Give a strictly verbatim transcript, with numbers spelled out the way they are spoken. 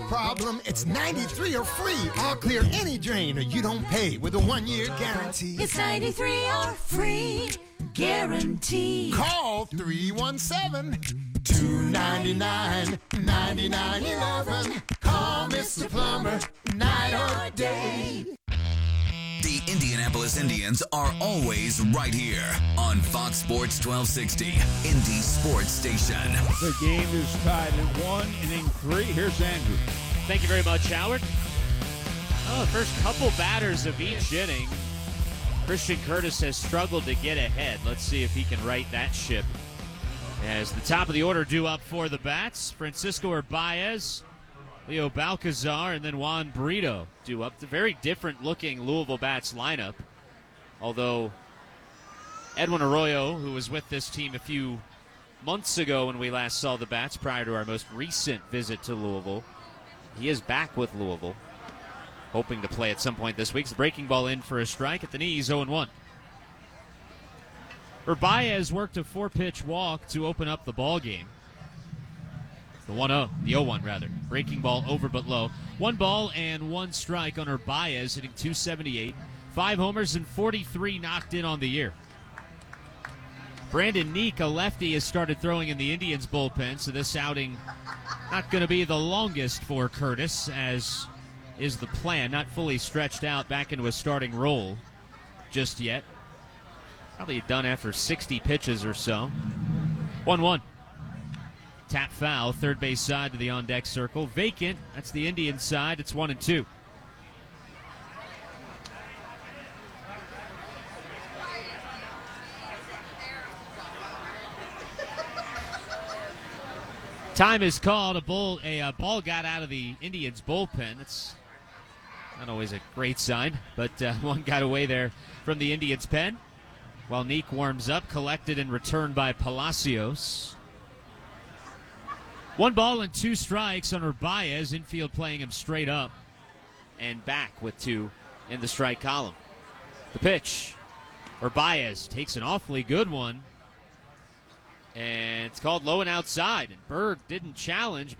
problem, it's ninety-three or free. I'll clear any drain or you don't pay with a one-year guarantee. It's ninety-three or free guarantee. Call three one seven, two nine nine, nine nine one one. Call Mister Plumber night or day. The Indianapolis Indians are always right here on Fox Sports twelve sixty, Indy Sports Station. The game is tied at one, inning three. Here's Andrew. Thank you very much, Howard. Oh, the first couple batters of each inning, Christian Curtis has struggled to get ahead. Let's see if he can right that ship. As the top of the order due up for the bats, Francisco Urbaez, Leo Balcazar, and then Juan Brito due up. The very different-looking Louisville bats lineup, although Edwin Arroyo, who was with this team a few months ago when we last saw the bats prior to our most recent visit to Louisville, he is back with Louisville, hoping to play at some point this week. The breaking ball in for a strike at the knees, oh and one. Urbaez worked a four-pitch walk to open up the ball game. The one oh, the oh one rather. Breaking ball over but low. One ball and one strike on Urbaez, hitting two seventy-eight. Five homers and forty-three knocked in on the year. Brandon Neek, a lefty, has started throwing in the Indians bullpen, so this outing not going to be the longest for Curtis, as is the plan. Not fully stretched out back into a starting role just yet. Probably done after sixty pitches or so. one one. Tap foul, third base side to the on-deck circle. Vacant, that's the Indian side. It's one and two. Time is called. A, bull, a, a ball got out of the Indians' bullpen. That's not always a great sign, but uh, one got away there from the Indians' pen. While Neek warms up, collected and returned by Palacios. One ball and two strikes on Urbaez. Infield playing him straight up and back with two in the strike column. The pitch. Urbaez takes an awfully good one. And it's called low and outside. And Berg didn't challenge.